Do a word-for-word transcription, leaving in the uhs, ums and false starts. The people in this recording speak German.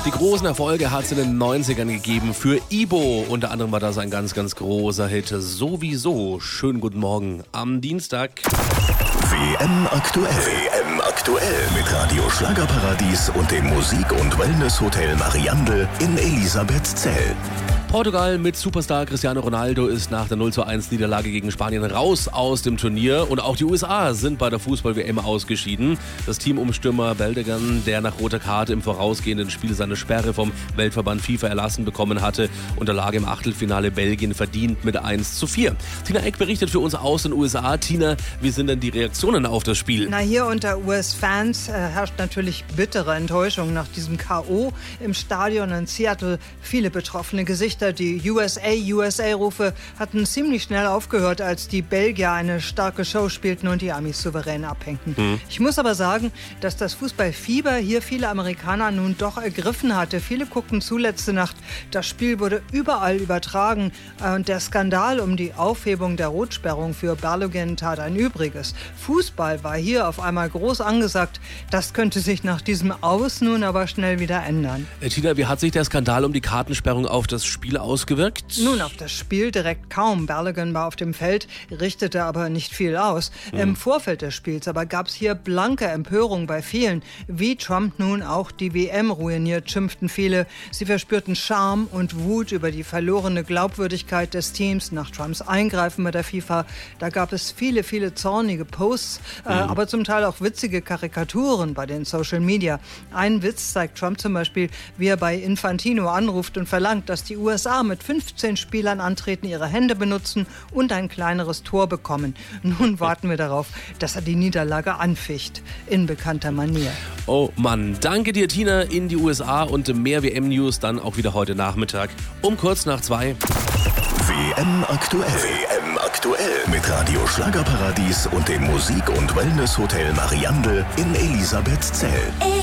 Die großen Erfolge hat es in den neunzigern gegeben für Ibo. Unter anderem war das ein ganz, ganz großer Hit. Sowieso. Schönen guten Morgen am Dienstag. W M aktuell. W M aktuell mit Radio Schlagerparadies und dem Musik- und Wellness-Hotel Mariandel in Elisabethzell. Portugal mit Superstar Cristiano Ronaldo ist nach der null zu eins Niederlage gegen Spanien raus aus dem Turnier. Und auch die U S A sind bei der Fußball-W M ausgeschieden. Das Team um Stürmer Beldegan, der nach roter Karte im vorausgehenden Spiel seine Sperre vom Weltverband FIFA erlassen bekommen hatte, unterlag im Achtelfinale Belgien verdient mit eins zu vier. Tina Eck berichtet für uns aus den U S A. Tina, wie sind denn die Reaktionen auf das Spiel? Na, hier unter U S-Fans äh, herrscht natürlich bittere Enttäuschung nach diesem K O im Stadion in Seattle. Viele betroffene Gesichter. Die U S A, U S A-Rufe hatten ziemlich schnell aufgehört, als die Belgier eine starke Show spielten und die Amis souverän abhängten. Mhm. Ich muss aber sagen, dass das Fußballfieber hier viele Amerikaner nun doch ergriffen hatte. Viele guckten zu letzte Nacht. Das Spiel wurde überall übertragen und der Skandal um die Aufhebung der Rotsperrung für Balogun tat ein Übriges. Fußball war hier auf einmal groß angesagt. Das könnte sich nach diesem Aus nun aber schnell wieder ändern. Äh, Tina, wie hat sich der Skandal um die Kartensperrung auf das Spiel ausgewirkt? Nun, auf das Spiel direkt kaum. Balogun war auf dem Feld, richtete aber nicht viel aus. Mhm. Im Vorfeld des Spiels aber gab es hier blanke Empörung bei vielen. Wie Trump nun auch die W M ruiniert, schimpften viele. Sie verspürten Scham und Wut über die verlorene Glaubwürdigkeit des Teams nach Trumps Eingreifen bei der FIFA. Da gab es viele, viele zornige Posts, mhm. äh, aber zum Teil auch witzige Karikaturen bei den Social Media. Ein Witz zeigt Trump zum Beispiel, wie er bei Infantino anruft und verlangt, dass die U S A mit fünfzehn Spielern antreten, ihre Hände benutzen und ein kleineres Tor bekommen. Nun warten wir darauf, dass er die Niederlage anficht, in bekannter Manier. Oh Mann, danke dir Tina in die U S A und mehr W M-News dann auch wieder heute Nachmittag um kurz nach zwei. W M aktuell. W M aktuell mit Radio Schlagerparadies und dem Musik- und Wellness-Hotel Mariandel in Elisabethzell.